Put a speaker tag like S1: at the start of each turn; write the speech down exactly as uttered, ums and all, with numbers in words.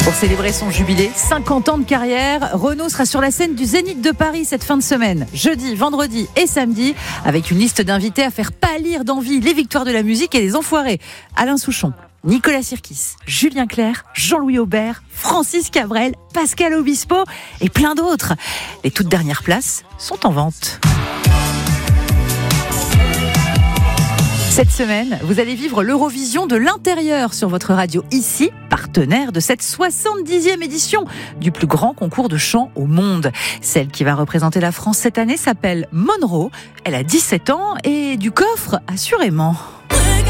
S1: Pour célébrer son jubilé, cinquante ans de carrière, Renaud sera sur la scène du Zénith de Paris cette fin de semaine, jeudi, vendredi et samedi, avec une liste d'invités à faire pâlir d'envie les victoires de la musique et les enfoirés. Alain Souchon, Nicolas Sirkis, Julien Clerc, Jean-Louis Aubert, Francis Cabrel, Pascal Obispo et plein d'autres. Les toutes dernières places sont en vente. Cette semaine, vous allez vivre l'Eurovision de l'intérieur sur votre radio ici, partenaire de cette soixante-dixième édition du plus grand concours de chant au monde. Celle qui va représenter la France cette année s'appelle Monroe. Elle a dix-sept ans et du coffre, assurément.